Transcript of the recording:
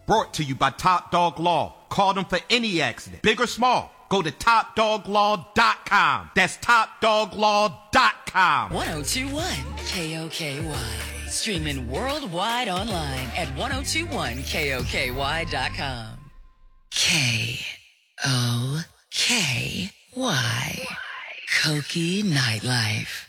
Brought to you by Top Dog Law. Call them for any accident, big or small. Go to TopDogLaw.com. That's TopDogLaw.com. 1021 KOKY. Streaming worldwide online at 1021KOKY.com. KOKY. Koki Nightlife.